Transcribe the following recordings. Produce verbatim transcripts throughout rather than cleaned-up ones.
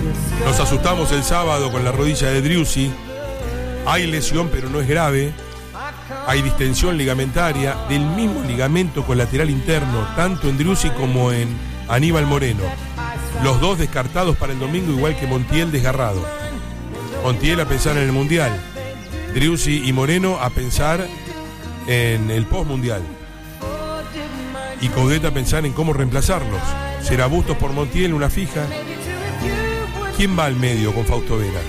Nos asustamos el sábado con la rodilla de Driussi. Hay lesión, pero no es grave. Hay distensión ligamentaria del mismo ligamento colateral interno, tanto en Driussi como en Aníbal Moreno. Los dos descartados para el domingo, igual que Montiel desgarrado. Montiel a pensar en el Mundial. Driussi y Moreno a pensar en el postmundial. Y Coudet a pensar en cómo reemplazarlos. ¿Será Bustos por Montiel una fija? ¿Quién va al medio con Fausto Vera?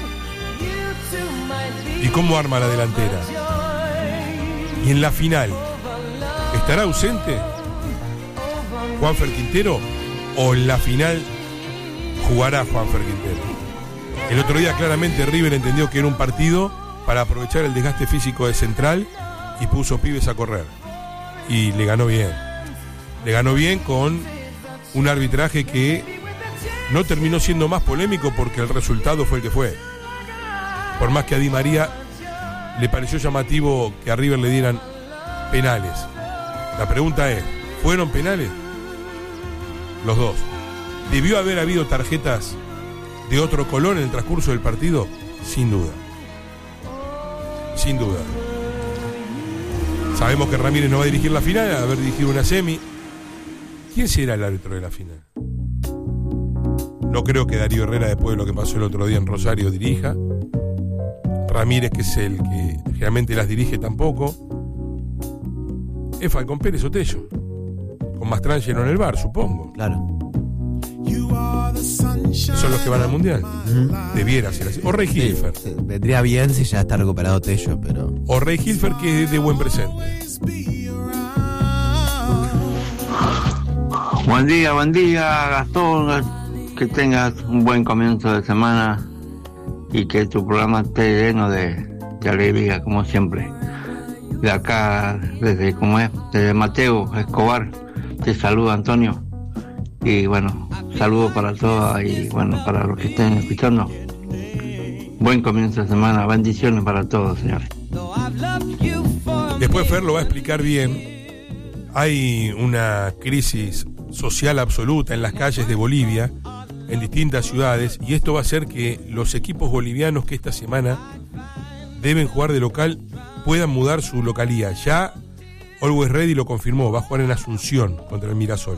¿Y cómo arma la delantera? Y en la final, ¿estará ausente Juanfer Quintero o en la final jugará Juanfer Quintero? El otro día claramente River entendió que era un partido para aprovechar el desgaste físico de Central y puso pibes a correr. Y le ganó bien. Le ganó bien con un arbitraje que no terminó siendo más polémico porque el resultado fue el que fue. Por más que a Di María le pareció llamativo que a River le dieran penales. La pregunta es, ¿fueron penales? Los dos. ¿Debió haber habido tarjetas de otro color en el transcurso del partido? Sin duda. Sin duda. Sabemos que Ramírez no va a dirigir la final, a haber dirigido una semi. ¿Quién será el árbitro de la final? No creo que Darío Herrera, después de lo que pasó el otro día en Rosario, dirija. Ramírez, que es el que generalmente las dirige, tampoco. Es Falcón Pérez o Tello. Con Mastrangelo en el bar, supongo. Claro. Son los que van al Mundial. Uh-huh. Debiera ser así. O Rey Hilfer. Sí, vendría bien si ya está recuperado Tello, pero... O Rey Hilfer, que es de buen presente. Buen día, buen día, Gastón. Que tengas un buen comienzo de semana y que tu programa esté lleno de, de alegría, como siempre. De acá, desde, ¿cómo es? Desde Mateo Escobar, te saluda Antonio. Y bueno, saludo para todos y bueno, para los que estén escuchando. Buen comienzo de semana, bendiciones para todos, señores. Después Fer lo va a explicar bien. Hay una crisis social absoluta en las calles de Bolivia, en distintas ciudades, y esto va a hacer que los equipos bolivianos que esta semana deben jugar de local puedan mudar su localía. Ya Always Ready lo confirmó, va a jugar en Asunción contra el Mirasol.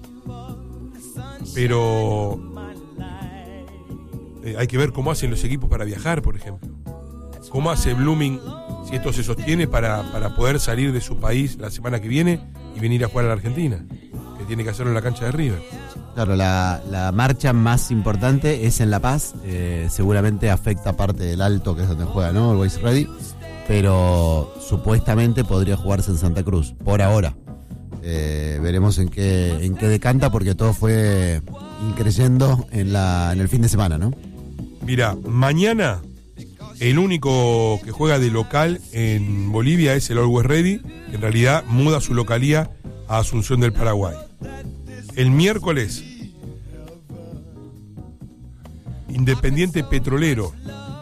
Pero eh, hay que ver cómo hacen los equipos para viajar, por ejemplo. ¿Cómo hace Blooming, si esto se sostiene, para, para poder salir de su país la semana que viene y venir a jugar a la Argentina? Que tiene que hacerlo en la cancha de River. Claro, la, la marcha más importante es en La Paz. Eh, seguramente afecta parte del Alto, que es donde juega, ¿no? Always Ready. Pero supuestamente podría jugarse en Santa Cruz, por ahora. Eh, veremos en qué, en qué decanta, porque todo fue increyendo en, la, en el fin de semana, ¿no? Mira, mañana el único que juega de local en Bolivia es el Always Ready, que en realidad muda su localía a Asunción del Paraguay. El miércoles, Independiente Petrolero.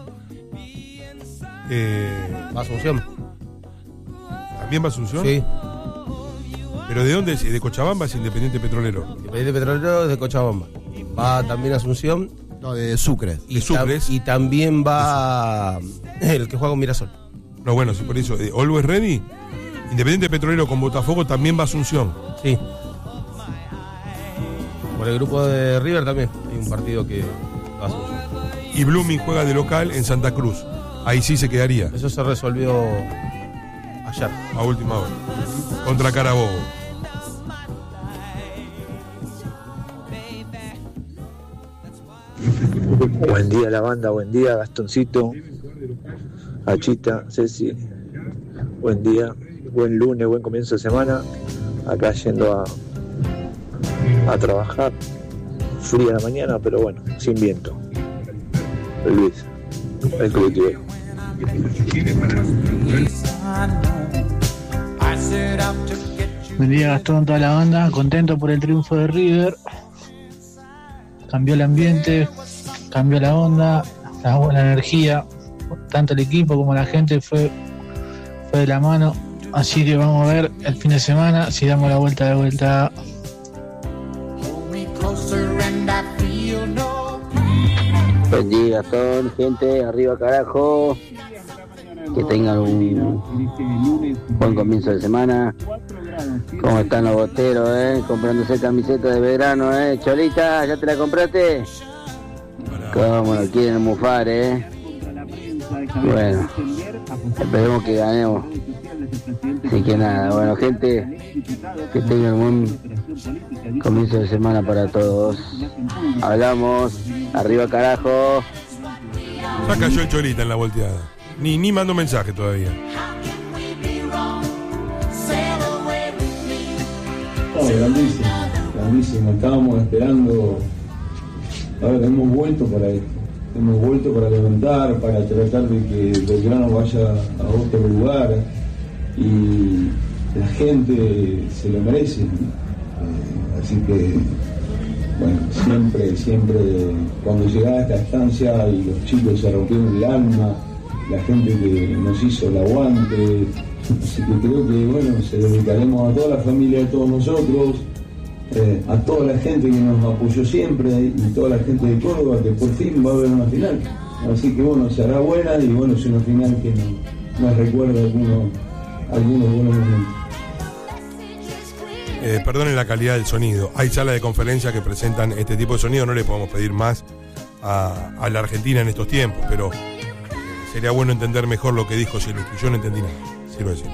Eh, ¿Va a Asunción? ¿También va a Asunción? Sí. ¿Pero de dónde es? ¿De Cochabamba es Independiente Petrolero? Independiente Petrolero es de Cochabamba. Va también a Asunción. No, de Sucre. De Sucre. Y también va el que juega con Mirasol. No, bueno, por eso, eh, Always Ready, Independiente Petrolero con Botafogo también va a Asunción. Sí. Por el grupo de River también hay un partido que va a Asunción. Y Blooming juega de local en Santa Cruz. Ahí sí se quedaría. Eso se resolvió ayer. A última hora. Contra Carabobo. Buen día la banda, buen día Gastoncito, Achita, Ceci, buen día, buen lunes, buen comienzo de semana, acá yendo a, a trabajar, fría la mañana, pero bueno, sin viento. Luis, el colectivo. Buen día Gastón, toda la banda, contento por el triunfo de River. Cambió el ambiente, cambió la onda, la buena energía, tanto el equipo como la gente fue, fue de la mano, así que vamos a ver el fin de semana si damos la vuelta de vuelta. Buen día, Gastón, gente, arriba carajo. Que tengan un buen comienzo de semana. ¿Cómo están los boteros, eh? Comprándose camiseta de verano, eh. Cholita, ¿ya te la compraste? ¿Cómo lo quieren mufar, eh? Bueno, esperemos que ganemos. Así que nada, bueno, gente, que tengan un buen comienzo de semana para todos. Hablamos, arriba carajo. Ya cayó el Cholita en la volteada. Ni, ni mando mensaje todavía. Oh, grandísimo, grandísimo. Estábamos esperando. Ahora hemos vuelto para esto. Hemos vuelto para levantar, para tratar de que Belgrano vaya a otro lugar. Y la gente se lo merece. Eh, así que, bueno, siempre, siempre, cuando llegaba a esta estancia y los chicos se rompieron el alma, la gente que nos hizo el aguante, así que creo que, bueno, se dedicaremos a toda la familia de todos nosotros, eh, a toda la gente que nos apoyó siempre y toda la gente de Córdoba, que por fin va a haber una final. Así que, bueno, se hará buena y, bueno, es una final que nos, nos recuerda algunos, algunos buenos momentos. Eh, perdonen la calidad del sonido. Hay salas de conferencia que presentan este tipo de sonido. No le podemos pedir más a, a la Argentina en estos tiempos, pero eh, sería bueno entender mejor lo que dijo Zielinski. Yo no entendí nada, quiero decir.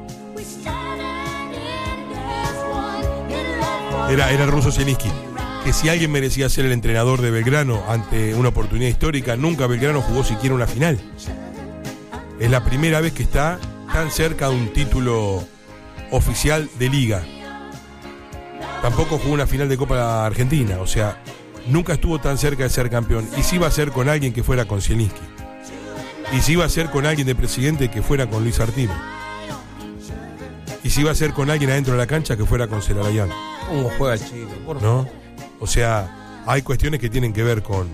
Era, era el ruso Zielinski, que si alguien merecía ser el entrenador de Belgrano ante una oportunidad histórica, nunca Belgrano jugó siquiera una final. Es la primera vez que está tan cerca de un título oficial de liga. Tampoco jugó una final de Copa Argentina, o sea, nunca estuvo tan cerca de ser campeón. Y si iba a ser con alguien que fuera con Zielinski. Y si iba a ser con alguien de presidente que fuera con Luis Artime. Y si iba a ser con alguien adentro de la cancha que fuera con Celarayán. ¿Cómo juega el chico? Por ¿No? O sea, hay cuestiones que tienen que ver con,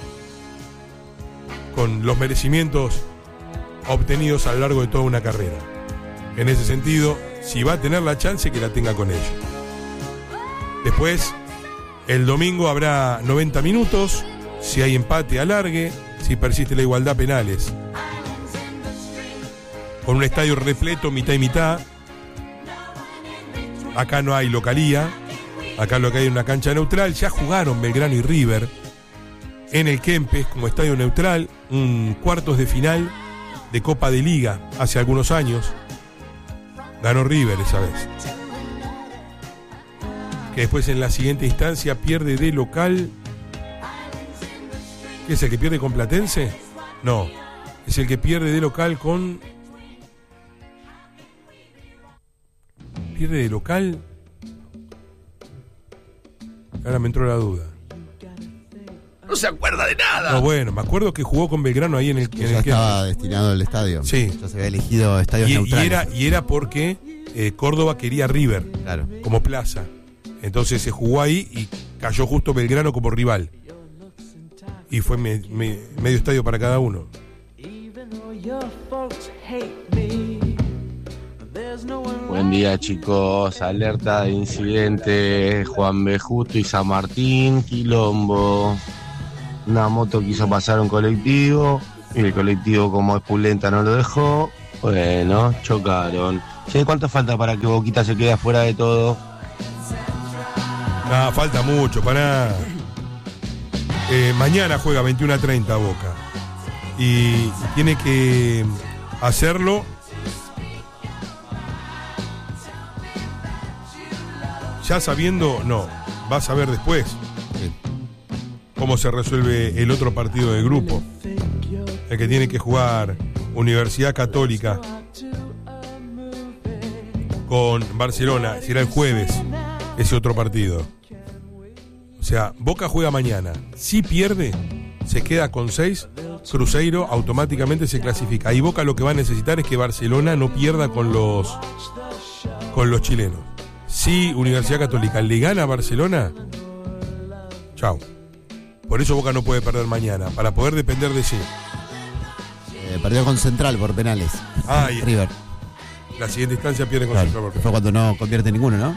con los merecimientos obtenidos a lo largo de toda una carrera. En ese sentido, si va a tener la chance, que la tenga con ellos. Después, el domingo habrá noventa minutos, si hay empate alargue, si persiste la igualdad penales. Con un estadio repleto, mitad y mitad. Acá no hay localía, acá lo que hay es una cancha neutral. Ya jugaron Belgrano y River en el Kempes como estadio neutral, un cuartos de final de Copa de Liga hace algunos años. Ganó River esa vez. Que después en la siguiente instancia pierde de local. ¿Qué es el que pierde con Platense? No, es el que pierde de local con... Pierde de local. Ahora me entró la duda. No se acuerda de nada. No, bueno, me acuerdo que jugó con Belgrano ahí en el... Que en ya el estaba destinado el estadio. Sí. Ya se había elegido estadios y, neutrales. y, era, y era porque eh, Córdoba quería River, claro, como plaza. Entonces se jugó ahí y cayó justo Belgrano como rival. Y fue me, me, medio estadio para cada uno. Buen día, chicos. Alerta de incidente. Juan B. Justo y San Martín, quilombo. Una moto quiso pasar un colectivo y el colectivo, como es pulenta, no lo dejó. Bueno, chocaron. ¿Sí? ¿Cuánto falta para que Boquita se quede afuera de todo? Nada, falta mucho, para. Eh, mañana juega veintiuno a treinta Boca. Y tiene que hacerlo ya sabiendo, no, vas a ver después cómo se resuelve el otro partido del grupo. El que tiene que jugar Universidad Católica con Barcelona, será el jueves ese otro partido. O sea, Boca juega mañana. Si pierde, se queda con seis. Cruzeiro automáticamente se clasifica. Y Boca lo que va a necesitar es que Barcelona no pierda con los con los chilenos. Si Universidad Católica le gana a Barcelona, chao. Por eso Boca no puede perder mañana, para poder depender de sí. Eh, perdió con Central por penales. Ah, y River. La siguiente instancia pierde con Claro, Central por penales. fue cuando no convierte ninguno, ¿no?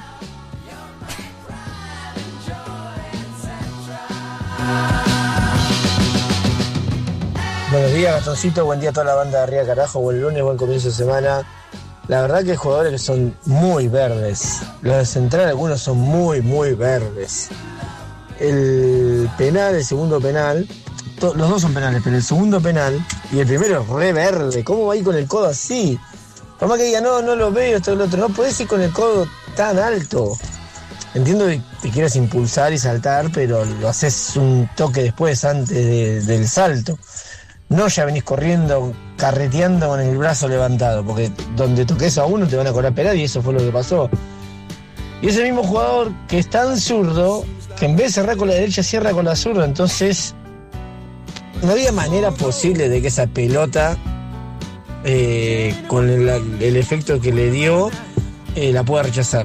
Buenos días, Gastoncito, buen día a toda la banda de Arriba Carajo, buen lunes, buen comienzo de semana. La verdad que hay jugadores que son muy verdes, los de central algunos son muy, muy verdes. El penal, el segundo penal, to- los dos son penales, pero el segundo penal y el primero es re verde, ¿cómo va a ir con el codo así? Por más que diga, no, no lo veo, esto y lo otro, no podés ir con el codo tan alto. Entiendo que te quieras impulsar y saltar, pero lo haces un toque después, antes de, del salto. No ya venís corriendo, carreteando con el brazo levantado, porque donde toques a uno te van a cobrar penal y eso fue lo que pasó. Y ese mismo jugador que es tan zurdo, que en vez de cerrar con la derecha, cierra con la zurda, entonces no había manera posible de que esa pelota, eh, con el, el efecto que le dio, eh, la pueda rechazar.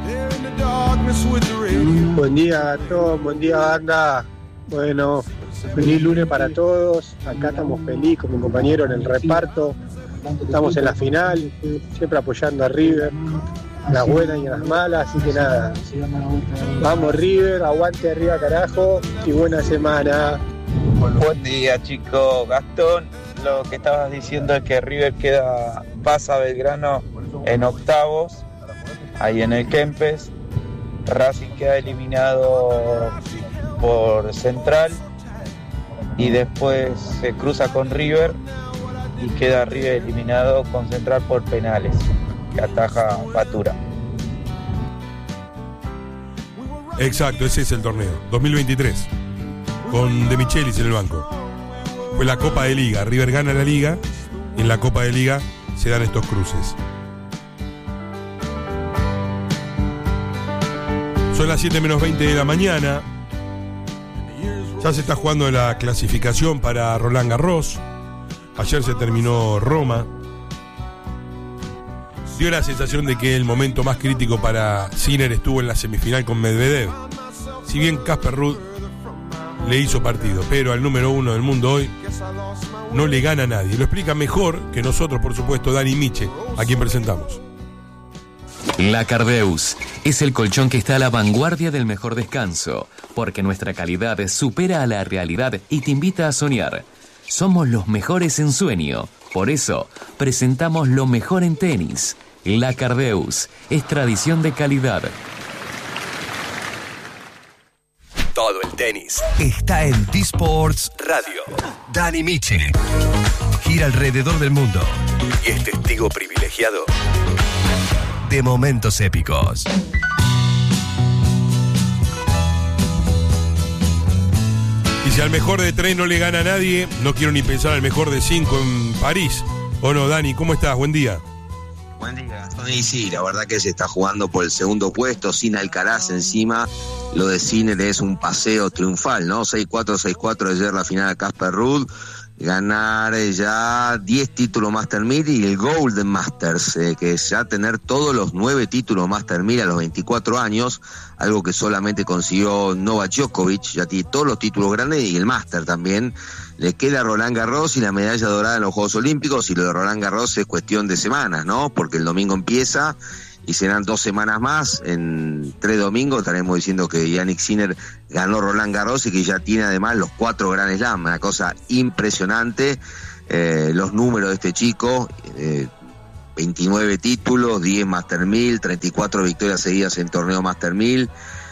Buen día a todos, buen día banda. Bueno, feliz lunes para todos. Acá estamos felices con mi compañero en el reparto. Estamos en la final, siempre apoyando a River, en las buenas y en las malas, así que nada. Vamos River, aguante Arriba Carajo y buena semana. Buen día chicos, Gastón, lo que estabas diciendo es que River queda, pasa a Belgrano en octavos, ahí en el Kempes. Racing queda eliminado por Central y después se cruza con River y queda River eliminado con Central por penales que ataja Batura. Exacto, ese es el torneo dos mil veintitrés con De Michelis en el banco. Fue la Copa de Liga, River gana la Liga y en la Copa de Liga se dan estos cruces. Son las siete menos veinte de la mañana. Ya se está jugando la clasificación para Roland Garros. Ayer se terminó Roma. Dio la sensación de que el momento más crítico para Sinner estuvo en la semifinal con Medvedev. Si bien Casper Ruud le hizo partido, pero al número uno del mundo hoy no le gana a nadie. Lo explica mejor que nosotros, por supuesto, Dani Miche, a quien presentamos. La Cardeus es el colchón que está a la vanguardia del mejor descanso, porque nuestra calidad supera a la realidad y te invita a soñar. Somos los mejores en sueño, por eso presentamos lo mejor en tenis. La Cardeus es tradición de calidad. Todo el tenis está en T-Sports Radio. Dani Miche gira alrededor del mundo y es testigo privilegiado de momentos épicos. Y si al mejor de tres no le gana a nadie, no quiero ni pensar al mejor de cinco en París. ¿O no, Dani? ¿Cómo estás? Buen día. Buen día, Gastón. Y sí, la verdad que se está jugando por el segundo puesto, sin Alcaraz encima. Lo de Sinner es un paseo triunfal, ¿no? seis cuatro, seis cuatro ayer la final a Casper Ruud. Ganar ya diez títulos Master mil y el Golden Masters, eh, que es ya tener todos los nueve títulos Master mil a los veinticuatro años, algo que solamente consiguió Novak Djokovic, ya tiene todos los títulos grandes y el Master también. Le queda Roland Garros y la medalla dorada en los Juegos Olímpicos, y lo de Roland Garros es cuestión de semanas, ¿no? Porque el domingo empieza y serán dos semanas más. En tres domingos estaremos diciendo que Yannick Sinner ganó Roland Garros y que ya tiene además los cuatro Grand Slam, una cosa impresionante. Eh, los números de este chico, eh, veintinueve títulos, diez Master mil, treinta y cuatro victorias seguidas en torneo Master mil.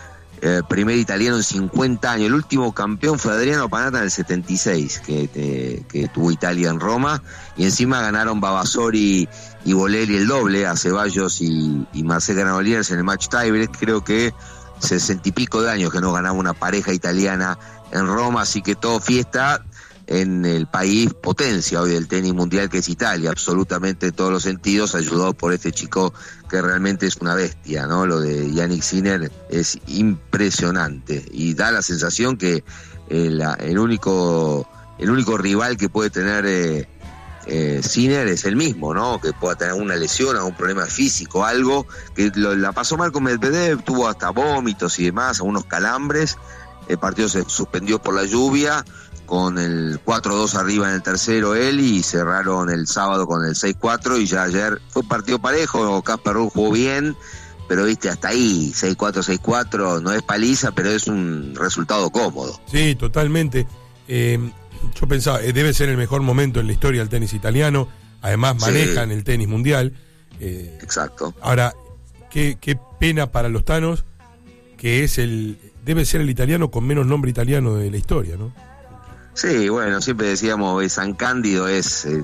Eh, primer italiano en cincuenta años. El último campeón fue Adriano Panatta en el setenta y seis, que, que, que tuvo Italia en Roma, y encima ganaron Babasori y Bolelli el doble, a Ceballos y, y Marcel Granollers en el match tiebreak. Creo que sesenta y pico de años que no ganaba una pareja italiana en Roma, así que todo fiesta en el país potencia hoy del tenis mundial, que es Italia, absolutamente en todos los sentidos, ayudado por este chico que realmente es una bestia, ¿no? Lo de Yannick Sinner es impresionante y da la sensación que el, el único el único rival que puede tener eh, eh, Sinner es el mismo, ¿no? Que pueda tener una lesión, algún problema físico, algo que lo, la pasó mal con Medvedev, tuvo hasta vómitos y demás, algunos calambres. El partido se suspendió por la lluvia, con el cuatro dos arriba en el tercero él, y cerraron el sábado con el seis cuatro, y ya ayer fue partido parejo. Casper Ruud jugó bien, pero viste, hasta ahí, seis cuatro, seis cuatro, no es paliza, pero es un resultado cómodo. Sí, totalmente. Eh, Yo pensaba, eh, debe ser el mejor momento en la historia del tenis italiano. Además manejan sí. el tenis mundial. Eh, Exacto. Ahora, qué, qué pena para los tanos que es el debe ser el italiano con menos nombre italiano de la historia, ¿no? Sí, bueno, siempre decíamos, San Cándido es eh,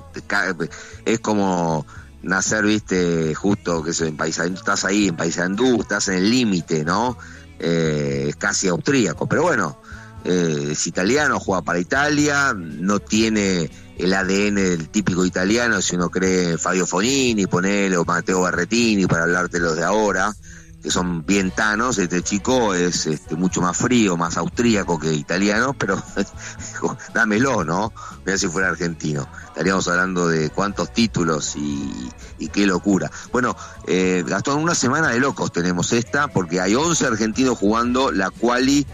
es como nacer, viste, justo que en Paysandú, estás ahí en Paysandú, estás en el límite, ¿no? Eh, es casi austríaco, pero bueno, eh, es italiano, juega para Italia, no tiene el A D N del típico italiano, si uno cree Fabio Fognini, ponele, o Matteo Berrettini, para hablarte los de ahora, que son bien tanos. Este chico es este, mucho más frío, más austríaco que italiano, pero dámelo, ¿no? Mira si fuera argentino. Estaríamos hablando de cuántos títulos y, y qué locura. Bueno, eh, Gastón, una semana de locos tenemos esta, porque hay once argentinos jugando la quali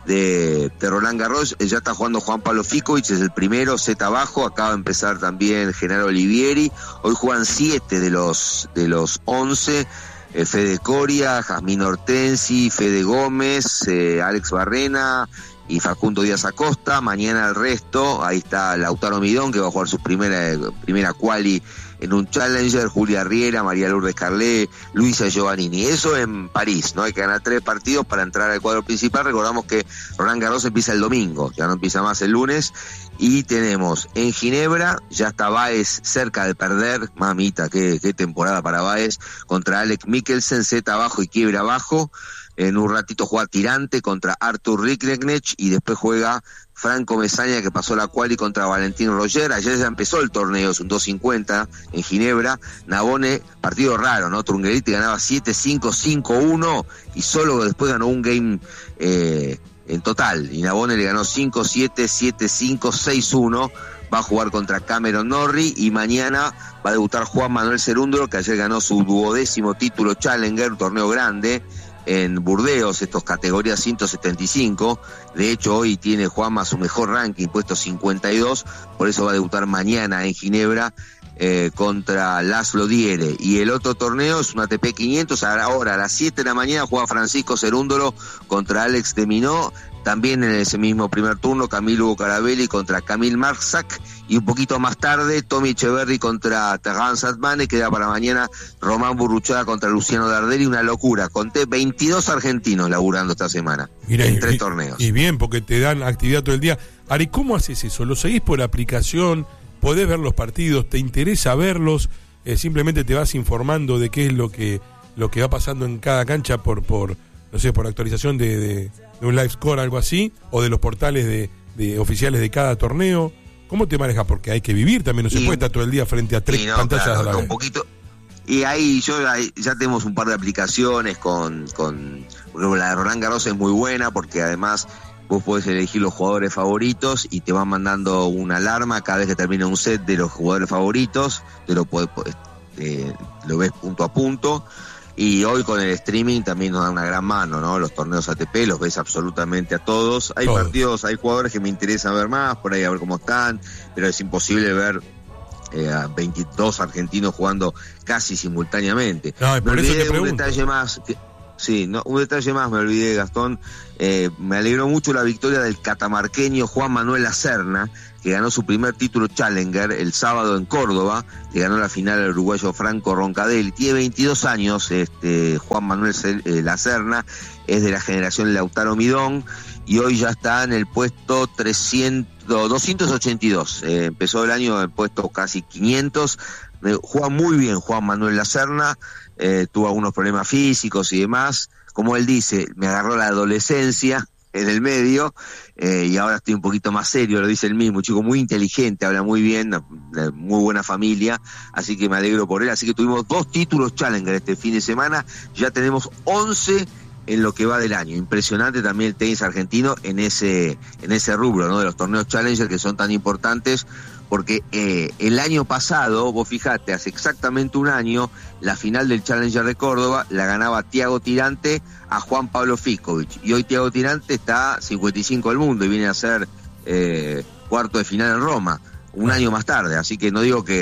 de, de Roland Garros. Ya está jugando Juan Pablo Ficovich, es el primero, set abajo. Acaba de empezar también Genaro Olivieri. Hoy juegan siete de los de los once. Eh, Fede Coria, Jazmín Hortensi, Fede Gómez, eh, Alex Barrena y Facundo Díaz Acosta. Mañana el resto, ahí está Lautaro Midón, que va a jugar su primera primera quali en un Challenger, Julia Riera, María Lourdes Carlé, Luisa Giovannini. Eso en París, ¿no? Hay que ganar tres partidos para entrar al cuadro principal. Recordamos que Roland Garros empieza el domingo, ya no empieza más el lunes. Y tenemos en Ginebra, ya está Baez cerca de perder, mamita, qué, qué temporada para Baez, contra Alex Mikkelsen, set abajo y quiebra abajo. En un ratito juega Tirante contra Artur Riknecht y después juega Franco Mesaña, que pasó la quali, contra Valentín Roger. Ayer ya empezó el torneo, es un dos cincuenta en Ginebra. Navone, partido raro, ¿no? Trungelliti ganaba siete cinco, cinco uno y solo después ganó un game eh, en total. Y Navone le ganó cinco siete, siete cinco, seis uno. Va a jugar contra Cameron Norrie y mañana va a debutar Juan Manuel Cerúndolo, que ayer ganó su duodécimo título Challenger, un torneo grande en Burdeos, estos categorías ciento setenta y cinco. De hecho, hoy tiene Juanma su mejor ranking, puesto cincuenta y dos, por eso va a debutar mañana en Ginebra eh, contra Laszlo Diere. Y el otro torneo es un A T P quinientos, ahora a las siete de la mañana juega Francisco Cerúndolo contra Alex de Minot. También en ese mismo primer turno, Camilo Hugo Carabelli contra Camille Marsac. Y un poquito más tarde, Tommy Echeverry contra Terrence Atmane. Queda para mañana Román Burruchaga contra Luciano Dardelli. Una locura. Conté veintidós argentinos laburando esta semana. Mirá, en y, tres torneos. Y bien, porque te dan actividad todo el día. Ari, ¿cómo haces eso? ¿Lo seguís por aplicación? ¿Podés ver los partidos? ¿Te interesa verlos? Eh, ¿Simplemente te vas informando de qué es lo que lo que va pasando en cada cancha por, por no sé, por actualización de... de de un live score, algo así, o de los portales de, de oficiales de cada torneo? ¿Cómo te manejas? Porque hay que vivir también, no se y, puede estar todo el día frente a tres no, pantallas claro, a la vez. Un poquito. Y ahí yo ahí, ya tenemos un par de aplicaciones con, con por ejemplo, la de Roland Garros es muy buena porque además vos podés elegir los jugadores favoritos y te van mandando una alarma cada vez que termina un set de los jugadores favoritos, te lo podés, eh, lo ves punto a punto. Y hoy con el streaming también nos da una gran mano, ¿no? Los torneos A T P los ves absolutamente a todos. Hay todos. partidos, hay jugadores que me interesa ver más, por ahí a ver cómo están, pero es imposible ver eh, a veintidós argentinos jugando casi simultáneamente. No, por me eso olvidé te pregunto. Un detalle más, que, sí, no, un detalle más me olvidé, Gastón. Eh, me alegró mucho la victoria del catamarqueño Juan Manuel Lacerna, que ganó su primer título Challenger el sábado en Córdoba. Le ganó la final al uruguayo Franco Roncadelli. Tiene veintidós años, este Juan Manuel eh, Lacerna, es de la generación Lautaro Midón, y hoy ya está en el puesto trescientos, doscientos ochenta y dos. Eh, empezó el año en el puesto casi quinientos. Eh, juega muy bien Juan Manuel Lacerna, eh, tuvo algunos problemas físicos y demás. Como él dice, me agarró la adolescencia en el medio, eh, y ahora estoy un poquito más serio, lo dice él mismo, un chico muy inteligente, habla muy bien, de muy buena familia, así que me alegro por él. Así que tuvimos dos títulos Challenger este fin de semana, ya tenemos once en lo que va del año. Impresionante también el tenis argentino en ese en ese rubro, ¿no? De los torneos Challenger que son tan importantes, porque eh, el año pasado, vos fijate, hace exactamente un año, la final del Challenger de Córdoba la ganaba Thiago Tirante a Juan Pablo Ficovich, y hoy Thiago Tirante está cincuenta y cinco del mundo y viene a ser eh, cuarto de final en Roma, un año más tarde, así que no digo que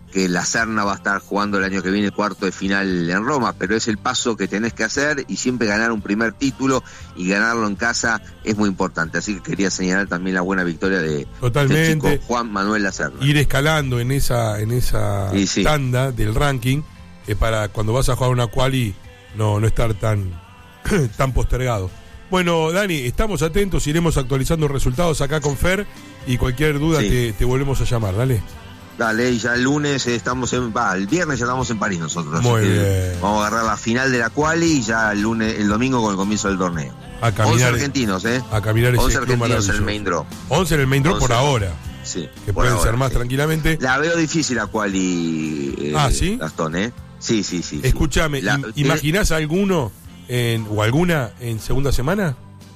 que la Serna va a estar jugando el año que viene el cuarto de final en Roma, pero es el paso que tenés que hacer y siempre ganar un primer título y ganarlo en casa es muy importante. Así que quería señalar también la buena victoria de Totalmente. este chico Juan Manuel La Serna. Ir escalando en esa en esa sí, sí. tanda del ranking eh, para cuando vas a jugar una quali no, no estar tan, tan postergado. Bueno, Dani, estamos atentos, iremos actualizando resultados acá con Fer y cualquier duda Sí. te, te volvemos a llamar, dale. Dale, y ya el lunes estamos en, va, el viernes ya estamos en París nosotros. Muy así que bien. vamos a agarrar la final de la quali y ya el lunes, el domingo con el comienzo del torneo. A caminar, once argentinos, ¿eh? A caminar ese once club argentinos en maravilloso. el main draw. once en el main draw por once. ahora. Sí. Que por pueden ahora, ser más sí. tranquilamente. La veo difícil la quali, eh, Ah, ¿sí? Gastón, ¿eh? Sí, sí, sí. Escúchame, sí. La- im- ¿imaginás alguno en, o alguna en segunda semana?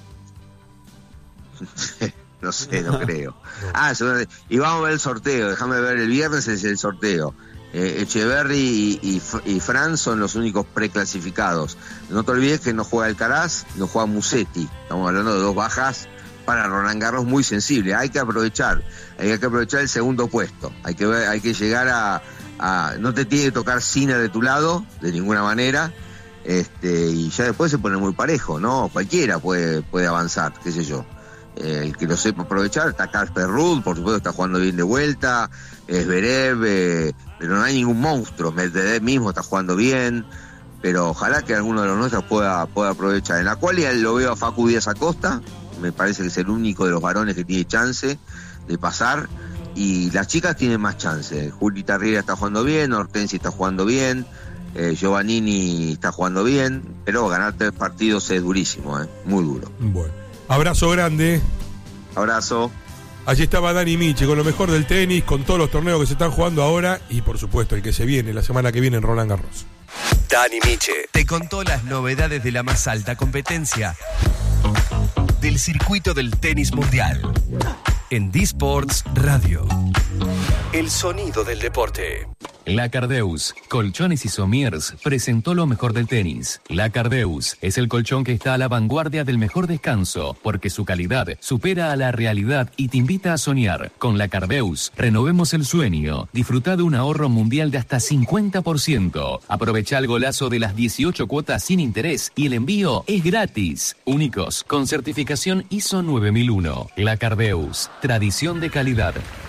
No sé, no creo. Ah, seguro- y vamos a ver el sorteo. Déjame ver, el viernes es el sorteo. Eh, Echeverry y, y, F- y Fran son los únicos preclasificados. No te olvides que no juega Alcaraz, no juega Musetti. Estamos hablando de dos bajas para Roland Garros muy sensible. Hay que aprovechar, hay que aprovechar el segundo puesto. Hay que ver, hay que llegar a, a no te tiene que tocar Sinner de tu lado de ninguna manera. Este, y ya después se pone muy parejo, ¿no? Cualquiera puede, puede avanzar, qué sé yo. Eh, el que lo sepa aprovechar, está Casper Ruud, por supuesto está jugando bien de vuelta, es Zverev, eh, pero no hay ningún monstruo. Medvedev mismo está jugando bien, pero ojalá que alguno de los nuestros pueda, pueda aprovechar. En la cual ya lo veo a Facu Díaz Acosta, me parece que es el único de los varones que tiene chance de pasar, y las chicas tienen más chance. Juli Tarriera está jugando bien, Hortensi está jugando bien, eh, Giovannini está jugando bien, pero ganar tres partidos es durísimo, eh, muy duro. Bueno. Abrazo grande. Abrazo. Allí estaba Dani Miche con lo mejor del tenis, con todos los torneos que se están jugando ahora y por supuesto el que se viene la semana que viene en Roland Garros. Dani Miche te contó las novedades de la más alta competencia del circuito del tenis mundial en D-Sports Radio. El sonido del deporte. La Cardeus, Colchones y Somiers, presentó lo mejor del tenis. La Cardeus es el colchón que está a la vanguardia del mejor descanso, porque su calidad supera a la realidad y te invita a soñar. Con La Cardeus, renovemos el sueño. Disfruta de un ahorro mundial de hasta cincuenta por ciento. Aprovecha el golazo de las dieciocho cuotas sin interés y el envío es gratis. Únicos, con certificación I S O nueve mil uno. La Cardeus, tradición de calidad.